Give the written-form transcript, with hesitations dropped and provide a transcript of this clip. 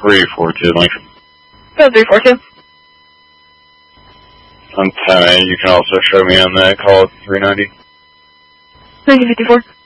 342 Lincoln. 342. I'm 10. You can also show me on that call at 390. 1954.